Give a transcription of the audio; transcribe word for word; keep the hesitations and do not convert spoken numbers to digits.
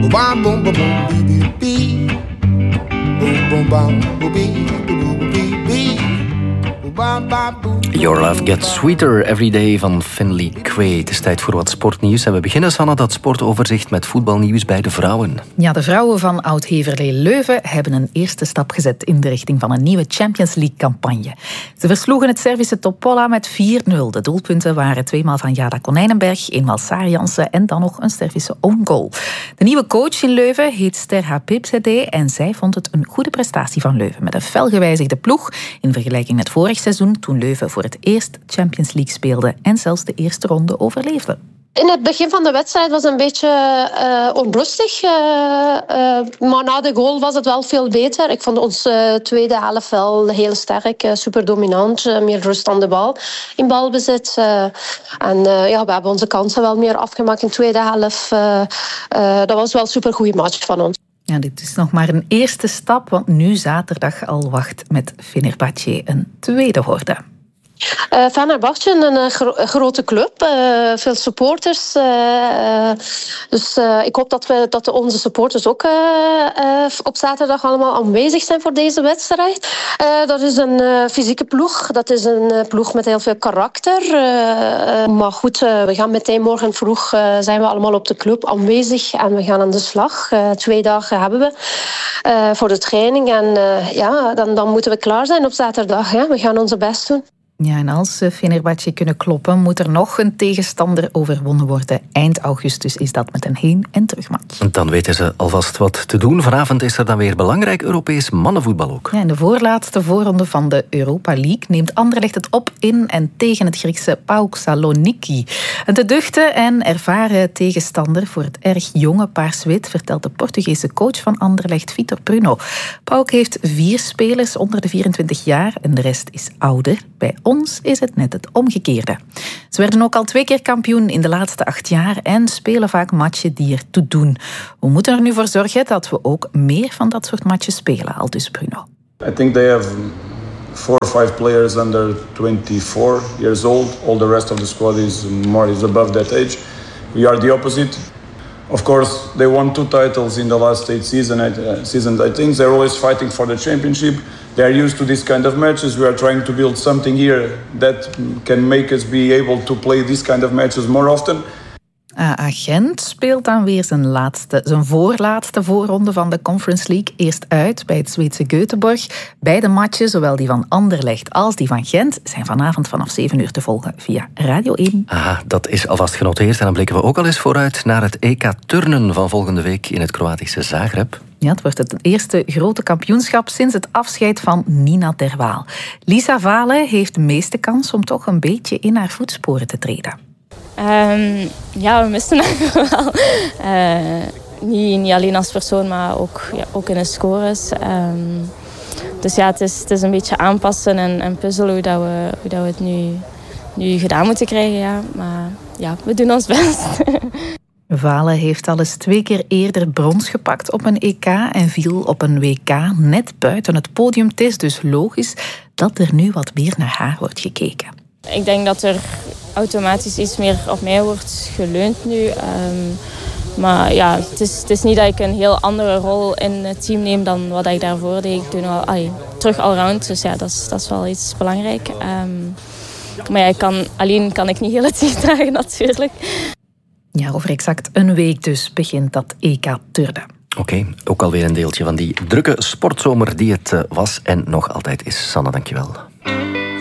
Boom boom boom boom bee bee. Boom boom bam boom bee boom bee bee. Your Love Gets Sweeter Every Day van Finley Quaye. Het is tijd voor wat sportnieuws. En we beginnen, Sanne, dat sportoverzicht met voetbalnieuws bij de vrouwen. Ja, de vrouwen van Oud-Heverlee Leuven hebben een eerste stap gezet in de richting van een nieuwe Champions League-campagne. Ze versloegen het Servische Topola met vier nul. De doelpunten waren tweemaal van Jada Konijnenberg, eenmaal Saar Jansen en dan nog een Servische own goal. De nieuwe coach in Leuven heet Sterha Pipsede en zij vond het een goede prestatie van Leuven met een felgewijzigde ploeg in vergelijking met vorig seizoen toen Leuven voor het eerst Champions League speelde en zelfs de eerste ronde overleefde. In het begin van de wedstrijd was het een beetje uh, onrustig. Uh, uh, maar na de goal was het wel veel beter. Ik vond onze uh, tweede helft wel heel sterk, uh, super dominant. Uh, meer rust aan de bal in balbezit. Uh, en uh, ja, we hebben onze kansen wel meer afgemaakt in de tweede helft. Uh, uh, dat was wel een super goede match van ons. Ja, dit is nog maar een eerste stap, want nu zaterdag al wacht met Fenerbahce een tweede horde. Uh, Fenerbahce, een uh, gro- grote club, uh, veel supporters. Uh, uh, dus uh, ik hoop dat, we, dat onze supporters ook uh, uh, op zaterdag allemaal aanwezig zijn voor deze wedstrijd. Uh, dat is een uh, fysieke ploeg, dat is een uh, ploeg met heel veel karakter. Uh, uh, maar goed, uh, we gaan meteen morgen vroeg uh, zijn we allemaal op de club aanwezig en we gaan aan de slag. Uh, twee dagen hebben we uh, voor de training en uh, ja, dan, dan moeten we klaar zijn op zaterdag. Ja? We gaan onze best doen. Ja, en als Fenerbahce kunnen kloppen, moet er nog een tegenstander overwonnen worden. Eind augustus is dat met een heen- en terugmatch. Dan weten ze alvast wat te doen. Vanavond is er dan weer belangrijk Europees mannenvoetbal ook. Ja, in de voorlaatste voorronde van de Europa League neemt Anderlecht het op in en tegen het Griekse PAOK Saloniki. Een te duchte en ervaren tegenstander voor het erg jonge Paars-Wit, vertelt de Portugese coach van Anderlecht, Vitor Pruno. PAOK heeft vier spelers onder de vierentwintig jaar en de rest is ouder. Bij ons is het net het omgekeerde. Ze werden ook al twee keer kampioen in de laatste acht jaar en spelen vaak matchen die ertoe doen. We moeten er nu voor zorgen dat we ook meer van dat soort matchen spelen, aldus Bruno. I think they have four or five players under twenty-four years old. All the rest of the squad is more is above that age. We are the opposite. Of course, they won two titles in the last eight season, uh, seasons. I think they're always fighting for the championship. They are used to this kind of matches. We are trying to build something here that can make us be able to play this kind of matches more often. A A Gent speelt dan weer zijn, laatste, zijn voorlaatste voorronde van de Conference League. Eerst uit bij het Zweedse Göteborg. Beide matchen, zowel die van Anderlecht als die van Gent, zijn vanavond vanaf zeven uur te volgen via Radio één. Aha, dat is alvast genoteerd. En dan blikken we ook al eens vooruit naar het E K turnen van volgende week in het Kroatische Zagreb. Ja, het wordt het eerste grote kampioenschap sinds het afscheid van Nina Terwaal. Lisa Vale heeft de meeste kans om toch een beetje in haar voetsporen te treden. Um, ja, we misten haar wel. Uh, niet, niet alleen als persoon, maar ook, ja, ook in de scores. Um, dus ja, het is, het is een beetje aanpassen en, en puzzelen hoe, dat we, hoe dat we het nu, nu gedaan moeten krijgen. Ja. Maar ja, we doen ons best. Vale heeft al eens twee keer eerder brons gepakt op een E K en viel op een W K net buiten het podium. Het is dus logisch dat er nu wat meer naar haar wordt gekeken. Ik denk dat er automatisch iets meer op mij wordt geleund nu. Um, maar ja, het is, het is niet dat ik een heel andere rol in het team neem dan wat ik daarvoor deed. Ik doe nu al, allee, terug allround, dus ja, dat is, dat is wel iets belangrijk. Um, maar ja, ik kan, alleen kan ik niet heel het team dragen natuurlijk. Ja, over exact een week dus begint dat E K turnen. Oké, okay, ook alweer een deeltje van die drukke sportzomer die het was en nog altijd is. Sanne, dankjewel.